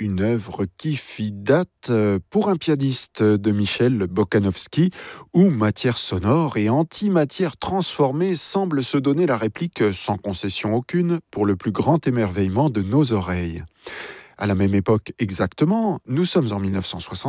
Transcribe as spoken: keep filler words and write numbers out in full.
une œuvre qui fit date pour un pianiste de Michel Bokanovsky, où matière sonore et antimatière transformée semblent se donner la réplique sans concession aucune pour le plus grand émerveillement de nos oreilles. À la même époque exactement, nous sommes en mille neuf cent soixante,